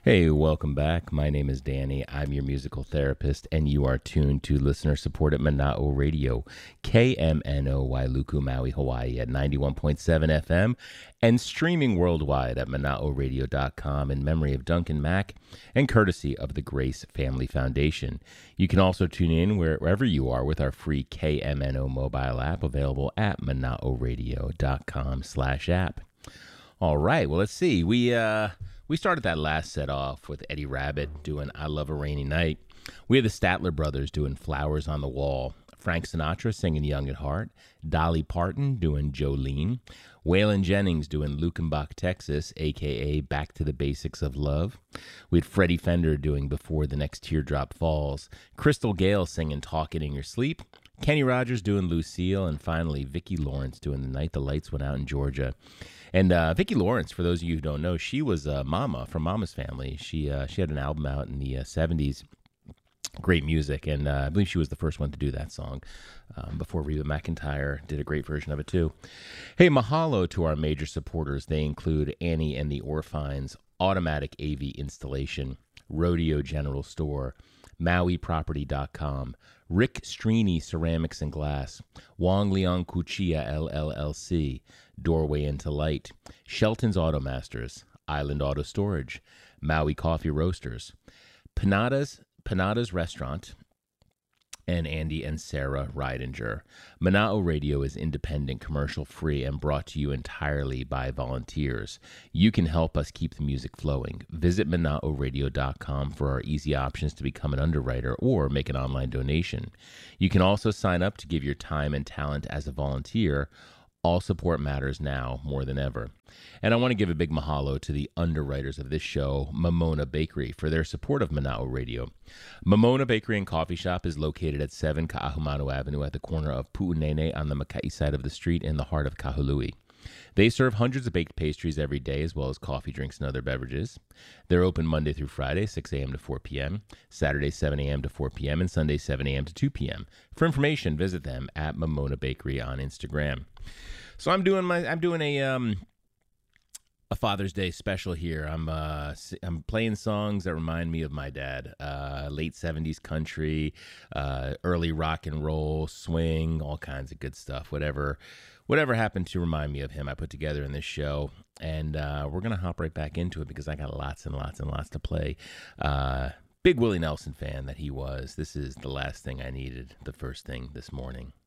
Hey, welcome back. My name is Danny. I'm your musical therapist, and you are tuned to listener-supported Mana'o Radio, KMNO Wailuku, Maui, Hawaii at 91.7 FM, and streaming worldwide at mana'oradio.com in memory of Duncan Mack and courtesy of the Grace Family Foundation. You can also tune in wherever you are with our free KMNO mobile app available at mana'oradio.com/app. All right, well, let's see. We started that last set off with Eddie Rabbitt doing I Love a Rainy Night. We had the Statler Brothers doing Flowers on the Wall. Frank Sinatra singing Young at Heart. Dolly Parton doing Jolene. Waylon Jennings doing Lukenbach, Texas, a.k.a. Back to the Basics of Love. We had Freddie Fender doing Before the Next Teardrop Falls. Crystal Gale singing Talking in Your Sleep. Kenny Rogers doing Lucille. And finally, Vicki Lawrence doing The Night the Lights Went Out in Georgia. And Vicki Lawrence, for those of you who don't know, she was Mama from Mama's Family. She had an album out in the 70s, great music, and I believe she was the first one to do that song before Reba McEntire did a great version of it too. Hey, mahalo to our major supporters. They include Annie and the Orphines, Automatic AV Installation, Rodeo General Store, MauiProperty.com, Rick Strini Ceramics and Glass, Wong Leong Kuchia LLC, Doorway into Light, Shelton's Automasters, Island Auto Storage, Maui Coffee Roasters, Panada's Restaurant, and Andy and Sarah Reidinger. Mana'o Radio is independent, commercial-free, and brought to you entirely by volunteers. You can help us keep the music flowing. Visit mana'oradio.com for our easy options to become an underwriter or make an online donation. You can also sign up to give your time and talent as a volunteer. All support matters now more than ever. And I want to give a big mahalo to the underwriters of this show, Mamona Bakery, for their support of Mana'o Radio. Mamona Bakery and Coffee Shop is located at 7 Ka'ahumanu Avenue at the corner of Pu'unene on the Makai side of the street in the heart of Kahului. They serve hundreds of baked pastries every day, as well as coffee, drinks, and other beverages. They're open Monday through Friday, 6 a.m. to 4 p.m., Saturday, 7 a.m. to 4 p.m., and Sunday, 7 a.m. to 2 p.m. For information, visit them at Mamona Bakery on Instagram. So I'm doing a Father's Day special here. I'm playing songs that remind me of my dad. Late 70s country, early rock and roll, swing, all kinds of good stuff. Whatever happened to remind me of him, I put together in this show. And we're going to hop right back into it because I got lots and lots and lots to play. Big Willie Nelson fan that he was. This is The Last Thing I Needed, the first thing this morning.